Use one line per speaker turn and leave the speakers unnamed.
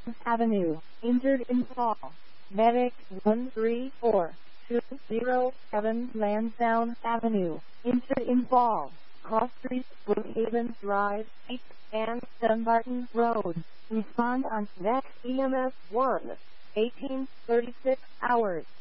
Avenue, injured in fall. Medic 134-207 Lansdowne Avenue, injured in fall. Cross Street, Brookhaven Drive, 8, and Dumbarton Road. Respond on next EMS 1, 1836 hours.